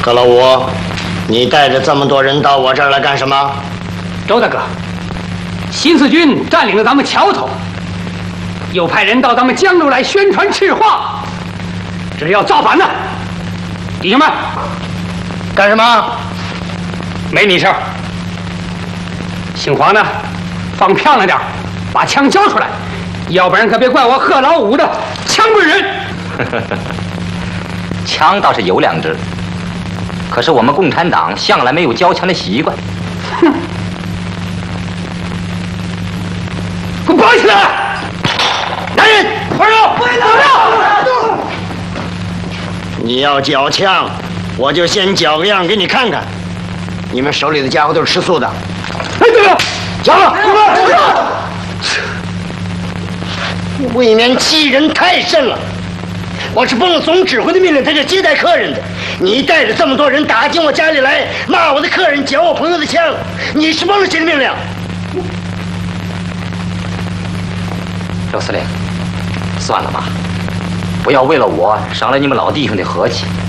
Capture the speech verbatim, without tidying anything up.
何老五，你带着这么多人到我这儿来干什么？ 周大哥，新四军占领了咱们桥头，又派人到咱们江州来宣传赤话，这是要造反呢！弟兄们， 干什么？ 没你事儿。姓黄的，放漂亮点，把枪交出来，要不然可别怪我贺老五的枪棍人。 枪倒是有两支，可是我们共产党向来没有交枪的习惯。 哼！给我绑起来！男人，快让！快让！ 你要缴枪，我就先缴个样给你看看。你们手里的家伙都是吃素的。 哎，对了，缴了，给我！未免欺人太甚了。我是奉了总指挥的命令在这接待客人的，你带着这么多人打进我家里来，骂我的客人，缴我朋友的枪，你是奉了谁的命令？ 周司令，算了吧，不要为了我伤了你们老弟兄的和气。